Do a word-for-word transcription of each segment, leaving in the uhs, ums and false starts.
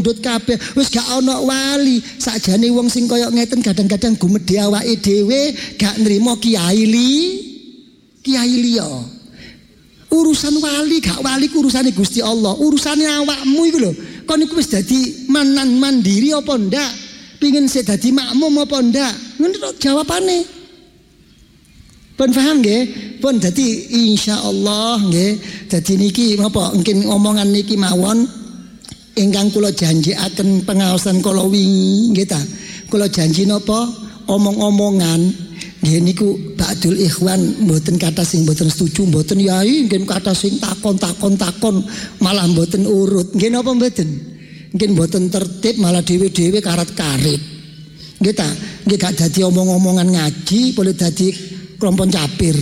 ndut kabeh wis gak ana wali. Sakjane wong sing kaya ngeten kadang-kadang gumedhe awake dhewe gak nrimo kiai li kiai liya. Urusan wali gak wali ku urusane Gusti Allah, urusane awakmu iku lho. Kon iku wis dadi manan mandiri apa ndak? Pengin sik dadi makmum apa ndak? Ngono tok jawabane. Pun paham nggih? Pun dadi insyaallah nggih. Dadi niki napa mungkin omongan niki mawon ingkang kula janjiaken pengaosan kala wingi nggih ta. Kula janji napa omong-omongan nggih niku ba'dul ikhwan mboten kathah sing mboten setuju, mboten yai nggih kathah sing takon-takon takon malah mboten urut. Nggih napa mboten? Nggih mboten tertib malah dhewe-dhewe karat-karit. Nggih ta? Nggih gak dadi omong-omongan ngaji, boleh dadi kelompok capir.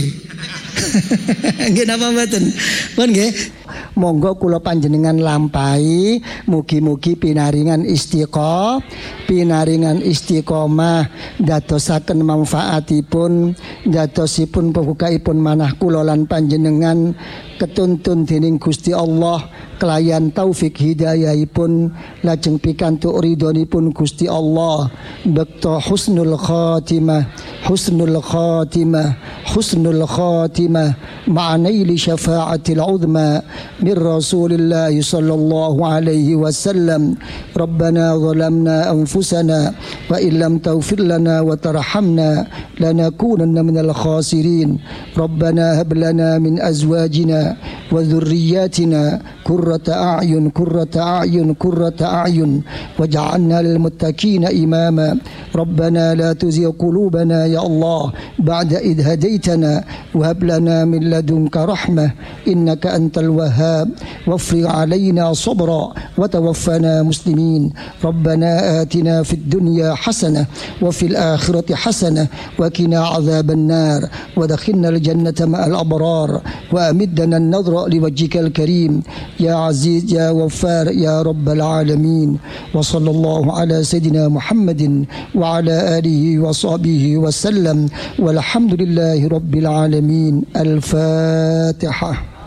Nggih napa mboten? Pun nggih. Monggo kula panjenengan lampahi mugi-mugi pinaringan istiqomah, pinaringan istiqomah dadosaken manfaatipun, dadosipun pembukaipun manah kula lan panjenengan ketuntun dening Gusti Allah kelayan taufik hidayahipun lajeng pikantuk ridhonipun Gusti Allah bekto husnul khatimah husnul khatimah husnul khatimah ma'anaili syafa'atil uzma min Rasulillah sallallahu alaihi wasallam. Rabbana zalamna anfusana wa illam taghfir lana wa tarhamna lanakunanna minal khasirin. Rabbana hab lana min azwajina wa dhurriyyatina qurrata a'yun qurrata a'yun qurrata a'yun waj'alna lil muttaqina imama. Rabbana la tuzigh qulubana ya Allah ba'da idh hadaitana wa hab lana min ladunka rahmah innaka antal wahhab wafrig alaina sabra wa tawaffana muslimin. Rabbana atina fid dunya hasanah wa fil akhirati hasanah wa qina adzaban nar wa adkhilna al jannata ma'al abrar wa amidna an-nadhra liwajhikal karim ya aziz ya waffar ya rabbal alamin. Wa sallallahu ala sayidina Muhammadin wa ala alihi wa sahbihi wa sallam walhamdulillahi rabbil alamin. Al-Fatihah.